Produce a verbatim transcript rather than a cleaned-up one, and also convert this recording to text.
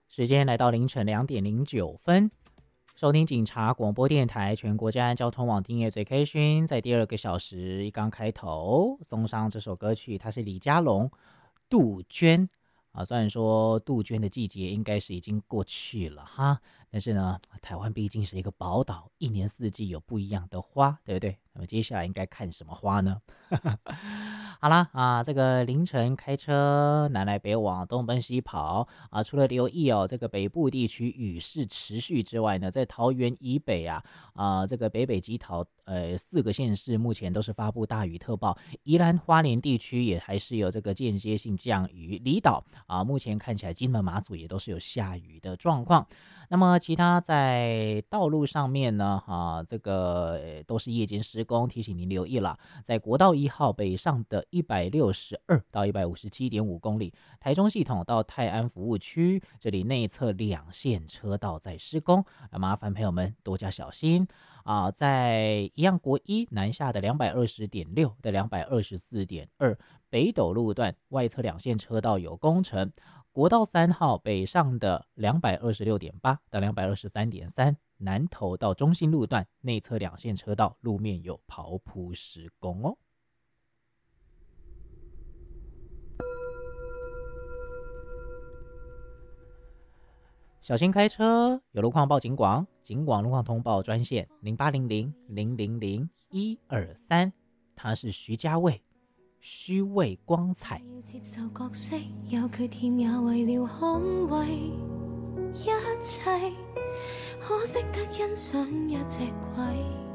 时间来到凌晨两点零九分，收听警察广播电台全国治安交通网订阅最 K 勋，在第二个小时一刚开头送上这首歌曲，它是李佳隆杜鹃啊。虽然说杜鹃的季节应该是已经过去了哈，但是呢，台湾毕竟是一个宝岛，一年四季有不一样的花，对不对？那么接下来应该看什么花呢？好啦啊，这个凌晨开车南来北往，东奔西跑啊，除了留意哦，这个北部地区雨势持续之外呢，在桃园以北啊啊，这个北北基桃呃四个县市目前都是发布大雨特报，宜兰花莲地区也还是有这个间接性降雨，离岛啊目前看起来金门马祖也都是有下雨的状况。那么其他在道路上面呢，啊，这个、呃、都是夜间施工，提醒您留意了。在国道一号北上的一百六十二到一百五十七点五公里，台中系统到泰安服务区，这里内侧两线车道在施工，麻烦朋友们多加小心啊。在一样国一南下的两百二十点六到两百二十四点二北斗路段外侧两线车道有工程。国道三号北上的两百二十六点八到两百二十三点三，南投到中心路段内侧两线车道路面有刨铺施工哦。小心开车，有路况报警广，警广路况通报专线零八零零零零零一二三，他是徐家卫。虚伪光彩， 要接受角色有缺陷，也为了捍卫一切，可惜得欣赏一隻鬼。